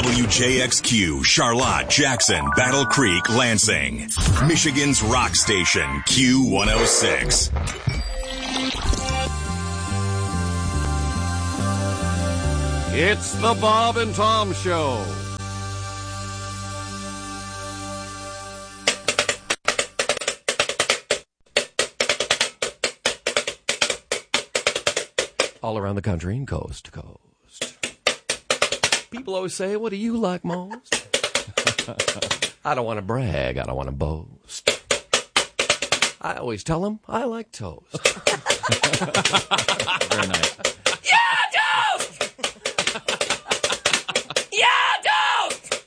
WJXQ, Charlotte, Jackson, Battle Creek, Lansing. Michigan's rock station, Q106. It's the Bob and Tom Show. All around the country and coast to coast. People always say, what do you like most? I don't want to brag. I don't want to boast. I always tell them I like toast. Very nice. Yeah, toast! Yeah, toast!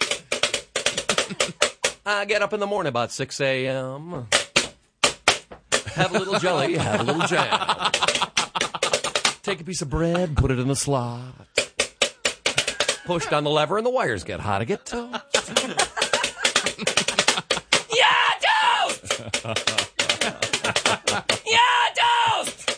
I get up in the morning about 6 a.m. Have a little jelly, have a little jam. Take a piece of bread, put it in the slot. Push down the lever and the wires get hot. I get toast. Yeah, toast! Yeah, toast!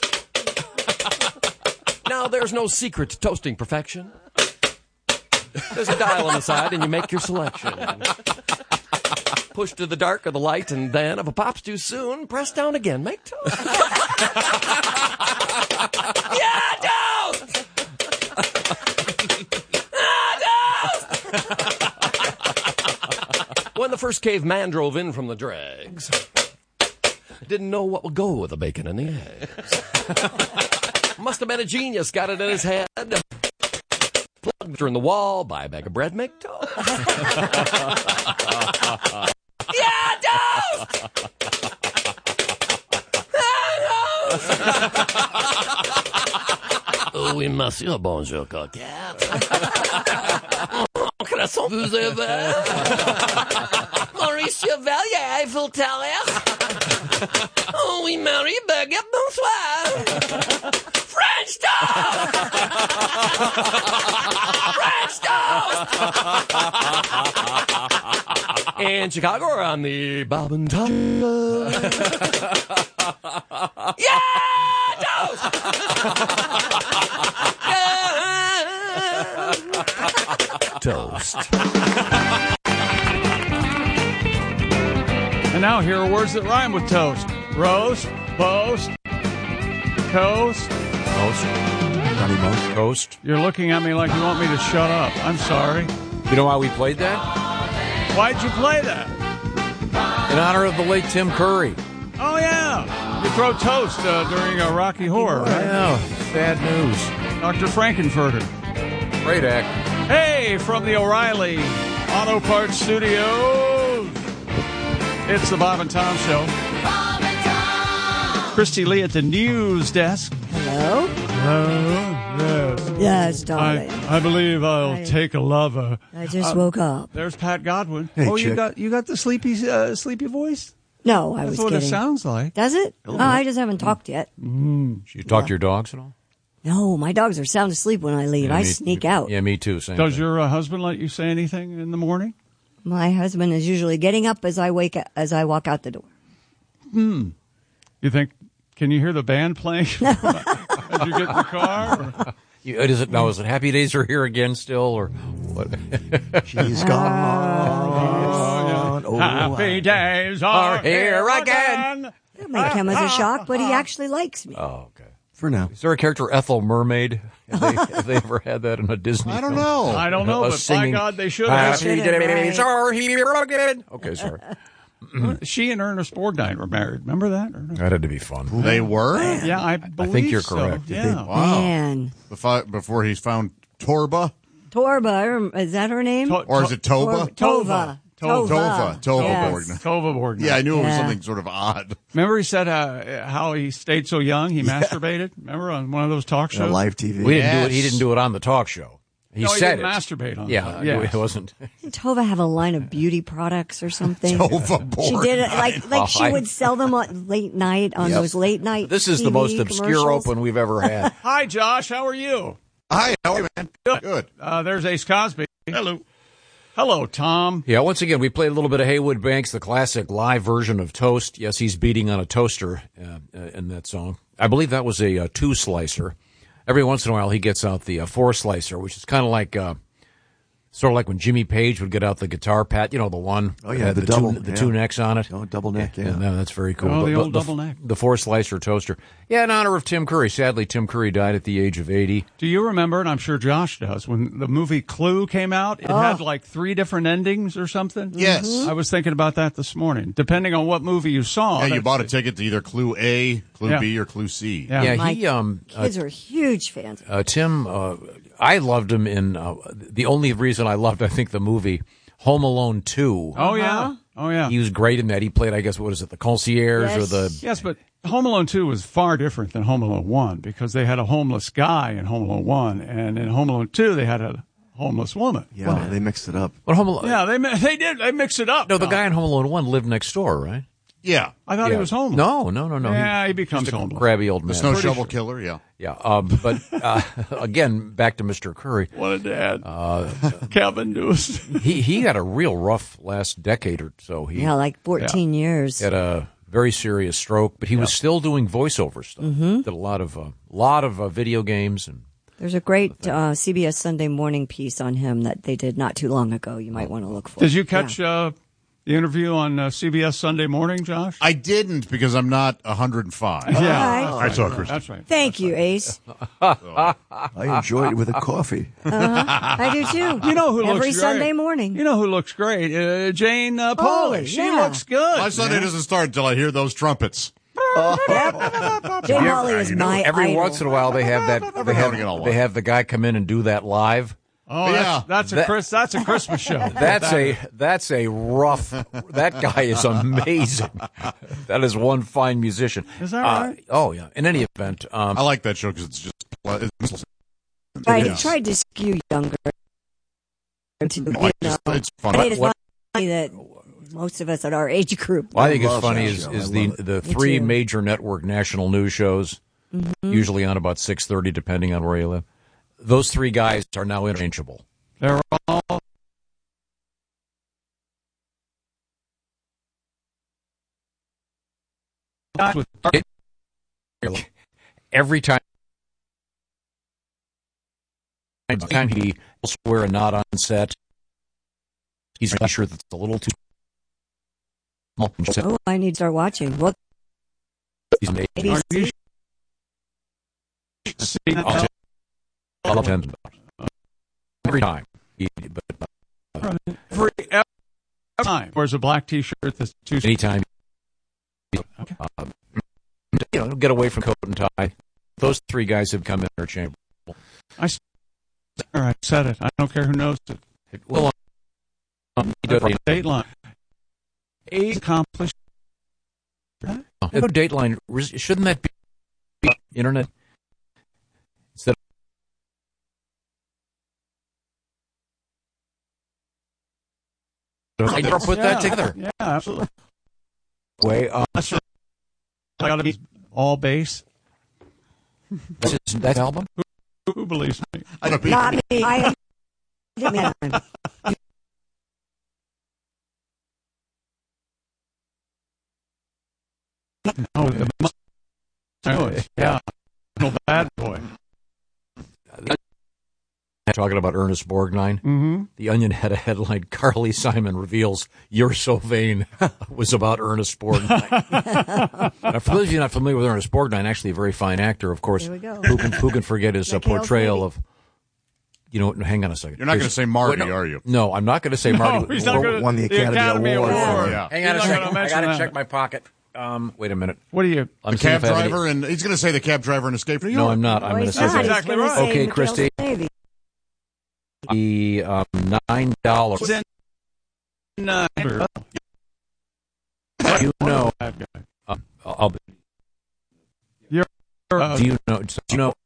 Now, there's no secret to toasting perfection. There's a dial on the side and you make your selection. Push to the dark or the light, and then if a pop's too soon, press down again. Make toast. Yeah, toast! When the first caveman drove in from the dregs, didn't know what would go with the bacon and the eggs. Must have been a genius, got it in his head. Plugged her in the wall, buy a bag of bread, make toast. Yeah, toast! Oui, monsieur, bonjour, coquette. Croissant vous avez? Maurice Chevalier, Eiffel Tower. Oh, oui, Marie, baguette, bonsoir. French toast! French toast! In Chicago, we're on the Bob and Tom. Yeah, toast! Toast. And now here are words that rhyme with toast. Roast, post, toast. Toast. Honey most. Toast. You're looking at me like you want me to shut up. I'm sorry. You know why we played that? Why'd you play that? In honor of the late Tim Curry. Oh, yeah. You throw toast during a Rocky Horror, right? Yeah, sad news. Dr. Frankenfurter. Great act. Hey, from the O'Reilly Auto Parts Studios, it's the Bob and Tom Show. Bob and Tom! Christy Lee at the news desk. Hello? Yes. Yes, darling. I believe I'll take a lover. I just woke up. There's Pat Godwin. Hey, oh, chick. you got the sleepy voice? No, I That's was what kidding. it sounds like. Does it? Oh, I just haven't talked yet. You talk to your dogs at all? No, my dogs are sound asleep when I leave. Yeah, I sneak out. Yeah, me too. Same Does thing. your husband let you say anything in the morning? My husband is usually getting up as I walk out the door. You think? Can you hear the band playing as you get in the car? Or? Is it Happy Days Are Here again still, or what? She's gone. Oh, Happy days are here again. That might come as a shock, but he actually likes me. Oh, okay. For now. Is there a character, Ethel Mermaid? Have they ever had that in a Disney I don't film? know. I don't know, A but singing, by God, they should have. Happy days are here again. Okay, sorry. She and Ernest Borgnine were married. Remember that? That had to be fun. They were? Yeah, I believe you're so. correct. Yeah. Wow. Man. Before he's found Torba? Torba, is that her name? Or is it Toba? Tova. Tova Yes. Borgnine. Tova Borgnine. Yeah, I knew it was Yeah. something sort of odd. Remember he said how he stayed so young, he masturbated? Remember on one of those talk shows? Live TV. We didn't do it. He didn't do it on the talk show. He No, said didn't it. masturbate on Yeah, it. Yes. it wasn't. Didn't Tova have a line of beauty products or something? Tova She did it Borgnine. she would sell them on late night on those late night. This is the TV most obscure commercials. open we've ever had. Hi, Josh. How are you? Hi, how are you, man? Good. There's Ace Cosby. Hello. Hello, Tom. Yeah, once again, we played a little bit of Haywood Banks, the classic live version of Toast. Yes, he's beating on a toaster in that song. I believe that was a two-slicer. Every once in a while, he gets out the four-slicer, which is kind of like Sort of like when Jimmy Page would get out the guitar pad, the one. Oh, yeah, that had the double, two necks on it. Oh, double neck, yeah. No, that's very cool. Oh, the old double neck. The 4-slicer toaster. Yeah, in honor of Tim Curry. Sadly, Tim Curry died at the age of 80. Do you remember, and I'm sure Josh does, when the movie Clue came out, it had like 3 different endings or something? Yes. I was thinking about that this morning. Depending on what movie you saw. Yeah, you bought a ticket to either Clue A, Clue Yeah. B, or Clue C. Yeah. My he kids are huge fans. Tim, I loved him in the only reason I loved, I think, the movie Home Alone 2. Oh, yeah. Oh, yeah. He was great in that. He played, I guess, what is it, the concierge or Yes. the... Yes, but Home Alone 2 was far different than Home Alone 1 because they had a homeless guy in Home Alone 1, and in Home Alone 2 they had a homeless woman. Yeah, they mixed it up. But Home Alone... Yeah, they did. They mixed it up. No, the guy in Home Alone 1 lived next door, right? Yeah. I thought he Yeah. was homeless. No. Yeah, he becomes homeless. Crabby old man. The snow shovel killer, yeah. Yeah, but again, back to Mr. Curry. What a dad. Kevin Deuce. He had a real rough last decade or so. He Yeah, like 14 years. had a very serious stroke, but he was still doing voiceover stuff. Did a lot of video games and. There's a great CBS Sunday Morning piece on him that they did not too long ago. You might want to look for. Did you catch the interview on CBS Sunday Morning, Josh? I didn't because I'm not 105. All right. I saw Chris. That's right. Thank you, Ace. I enjoyed it with a coffee. I do too. You know who looks Every great? Sunday morning. You know who looks great? Jane Pauley. She yeah. looks good. My Sunday doesn't start until I hear those trumpets. Jim Holly is my Every idol. once in a while, they have that. They have the guy come in and do that live. Oh, Yeah. that's a Christmas show. That's a rough. That guy is amazing. That is one fine musician. Is that right? Oh yeah. In any event, I like that show because it's just. It's Tried to skew younger. it's fun. I think it's funny that most of us at our age group. Well, I think it's love funny that is show. is I the love it. the Me three too. major network national news shows, usually on about 6:30, depending on where you live. Those 3 guys are now interchangeable. They're all. Every time he elsewhere and not on set, he's not sure that's a little too small. Oh, I need to start watching. What? He's amazing. ABC? You should see that. I'll attend every time. Every time. Wears a black T-shirt that's too. Anytime. Get away from coat and tie. Those 3 guys have come interchangeable. I said it. I don't care who knows it. Well, Dateline. 8 accomplished. Dateline, shouldn't that be internet? Instead of, I never put that together. Yeah, absolutely. Way, That's right. I got to be all bass. that's that album. Who believes me? Not me. I didn't have time. Oh, yeah. No bad boy. Talking about Ernest Borgnine. Mm-hmm. The Onion had a headline, Carly Simon reveals You're So Vain was about Ernest Borgnine. Now, for those of you not familiar with Ernest Borgnine, actually a very fine actor, of course. There we go. Who can forget his Mikhail portrayal Brady. of, hang on a second. You're not going to say Marty, Wait, no. are you? No, I'm not going to say Marty. No, he's not going to. Won the Academy Award. Yeah. Hang on a He's not second. gonna I mention got to that. check my pocket. Wait a minute. What do you? I'm The seeing cab if I have any- driver, and he's going to say the cab driver in Escape from New York. No, I'm not. I'm Oh, going to he's say not. That's He's exactly gonna right. say Okay, Mikhail Christy. Navy. the $9. You know, Bad guy. I'll, You're, do you know? Do you know?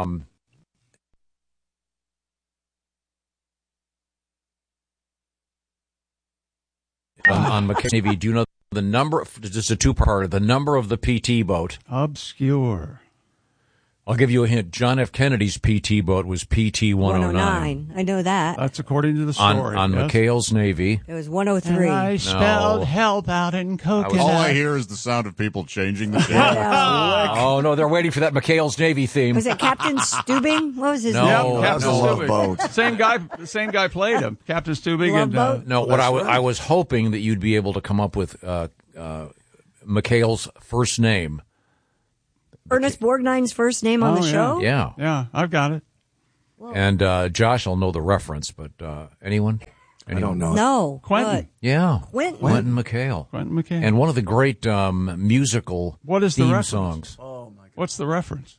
On McNavy, do you know the number? Just a two-parter. The number of the PT boat. obscure. I'll give you a hint. John F. Kennedy's PT boat was PT 109. I know that. That's according to the story. On yes. McHale's Navy. It was 103. I spelled help out in coconut. All I hear is the sound of people changing the ship. Oh, no, they're waiting for that McHale's Navy theme. Was it Captain Stubing? What was his No. name? Yep, Captain That was a love Stubing. boat. Same guy played him, Captain Stubing. Love And boat? No, what I was hoping that you'd be able to come up with McHale's first name. Ernest Borgnine's first name on the yeah. show? Yeah. yeah, I've got it. And Josh will know the reference, but anyone? I don't know. No. Quentin. Yeah. Quentin. Quentin McHale. Quentin McKay. And one of the great musical What is the theme reference? songs. What's the reference?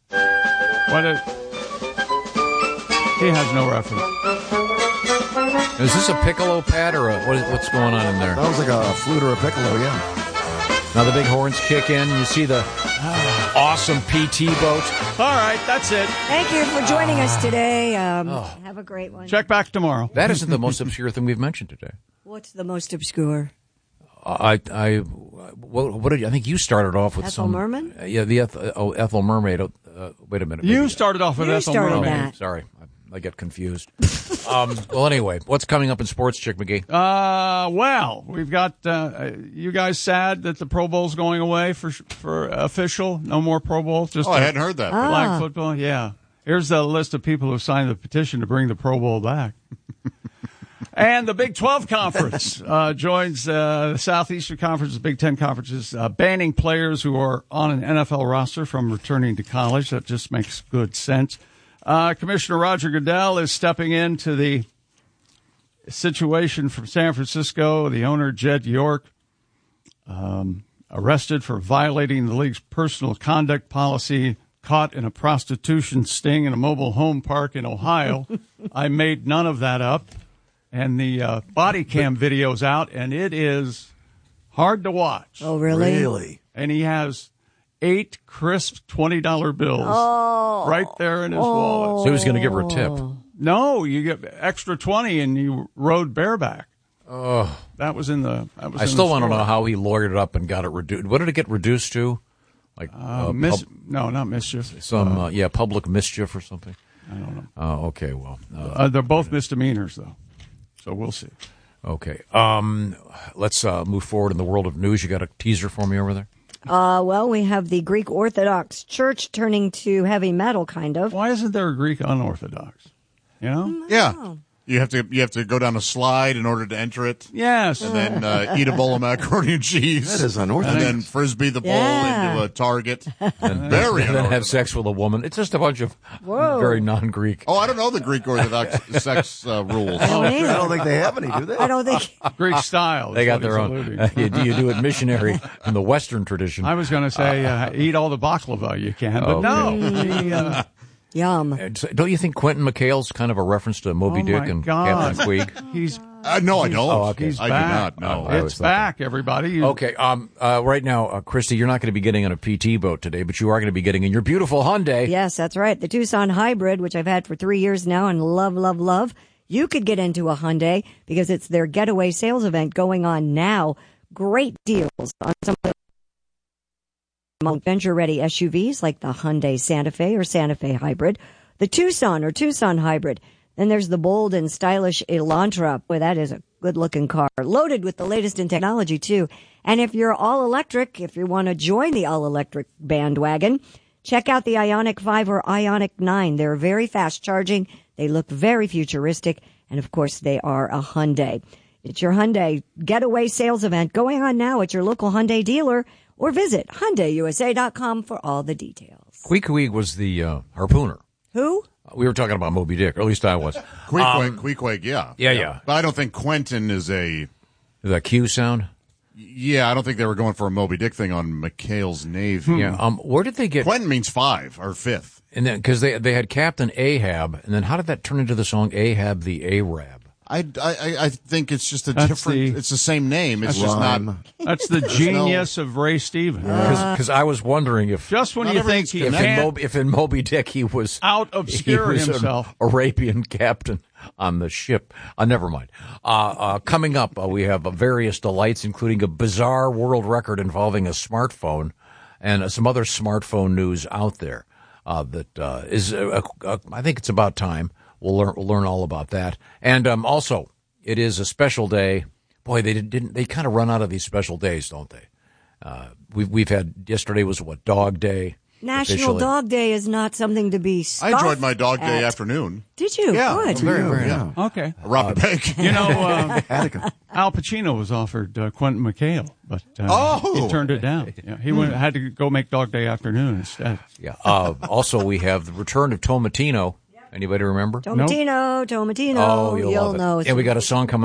He has no reference. Is this a piccolo pad or what's going on in there? That was like a flute or a piccolo, yeah. Now the big horns kick in. You see the awesome PT boat. All right, that's it. Thank you for joining us today. Have a great one. Check back tomorrow. That isn't the most obscure thing we've mentioned today. What's the most obscure? What did you? I think you started off with Ethel Merman? Yeah, the Ethel Mermaid. Wait a minute. You maybe- started off with You Ethel started Merman. that. Sorry, I get confused. Well, anyway, what's coming up in sports, Chick McGee? Well, we've got you guys sad that the Pro Bowl's going away for official. No more Pro Bowl. Just Oh, I hadn't heard that. flag football. Yeah. Here's the list of people who signed the petition to bring the Pro Bowl back. And the Big 12 Conference joins the Southeastern Conference, the Big 10 conferences, banning players who are on an NFL roster from returning to college. That just makes good sense. Commissioner Roger Goodell is stepping into the situation from San Francisco. The owner, Jed York, arrested for violating the league's personal conduct policy, caught in a prostitution sting in a mobile home park in Ohio. I made none of that up. And the body cam video's out, and it is hard to watch. Oh, really? Really? And he has 8 crisp $20 bills right there in his wallet. So he was going to give her a tip. No, you get extra 20 and you rode bareback. Oh, That was in the. I still want to know how he lawyered it up and got it reduced. What did it get reduced to? Like No, not mischief. public mischief or something. I don't know. Okay, well, They're both misdemeanors, though. So we'll see. okay. Let's move forward in the world of news. You got a teaser for me over there? Well, we have the Greek Orthodox Church turning to heavy metal, kind of. Why isn't there a Greek unorthodox? You know? Yeah. You have to go down a slide in order to enter it, Yes. and then eat a bowl of macaroni and cheese. That is unorthodox. And then frisbee the bowl Yeah. into a target. Very And then have unorthodox. sex with a woman. It's just a bunch of very non-Greek. Oh, I don't know the Greek Orthodox sex rules. I don't I either. don't think they have any, do they? I don't think. Greek style. They is got what their he's own. alluding to. You do it missionary in the Western tradition. I was going to say eat all the baklava you can, but no. He, Yum. Don't you think Quentin McHale's kind of a reference to Moby Oh, Dick my and God. Captain Queeg? he's No, I don't. Oh, okay. he's I back. do not. No. I was It's thinking. back, everybody. You- Okay, right now, Christy, you're not going to be getting on a PT boat today, but you are going to be getting in your beautiful Hyundai. Yes, that's right. The Tucson Hybrid, which I've had for 3 years now and love, love, love. You could get into a Hyundai because it's their getaway sales event going on now. Great deals on some of the venture-ready SUVs like the Hyundai Santa Fe or Santa Fe Hybrid, the Tucson or Tucson Hybrid. Then there's the bold and stylish Elantra. Boy, that is a good-looking car, loaded with the latest in technology, too. And if you're all-electric, if you want to join the all-electric bandwagon, check out the Ioniq 5 or Ioniq 9. They're very fast-charging. They look very futuristic. And, of course, they are a Hyundai. It's your Hyundai getaway sales event going on now at your local Hyundai dealer, or visit HyundaiUSA.com for all the details. Queeg was the harpooner. Who? We were talking about Moby Dick, or at least I was. Queequeg, yeah. Yeah. But I don't think Quentin is a... The Q sound? Yeah, I don't think they were going for a Moby Dick thing on McHale's Navy. Yeah. Where did they get... Quentin means 5 or 5th. And then, because they had Captain Ahab, and then how did that turn into the song Ahab the Arab? I think it's just a That's different... it's the same name. It's just not... Rhyme. That's the genius of Ray Stevens. Because I was wondering if... Just when Not you think everything's he connected. can't if in Moby Dick he was out obscure he was himself. an Arabian captain on the ship. Never mind. Coming up, we have various delights, including a bizarre world record involving a smartphone and some other smartphone news out there. that is. I think it's about time. We'll learn all about that. And also, it is a special day. Boy, they kind of run out of these special days, don't they? We've had yesterday was Dog Day. National officially. Dog Day is not something to be scoffed I enjoyed my dog day at. afternoon. Did you? Yeah, Good. very yeah. Okay. I robbed a bank. You know, Al Pacino was offered Quentin McHale, but he turned it down. Yeah, he had to go make Dog Day afternoon instead. Yeah. Also, we have the return of Tomatino. Anybody remember? Tomatino. Oh, you'll You'll love it. know. And we got a song coming